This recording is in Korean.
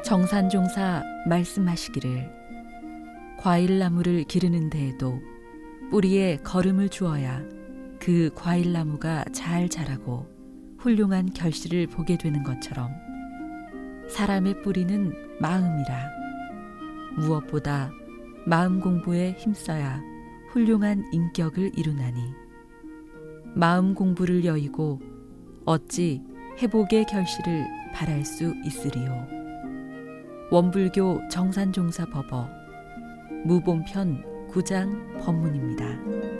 정산종사 말씀하시기를 과일나무를 기르는 데에도 뿌리에 거름을 주어야 그 과일나무가 잘 자라고 훌륭한 결실을 보게 되는 것처럼 사람의 뿌리는 마음이라. 무엇보다 마음 공부에 힘써야 훌륭한 인격을 이루나니 마음 공부를 여의고 어찌 회복의 결실을 바랄 수 있으리요. 원불교 정산종사 법어 무본편 9장 법문입니다.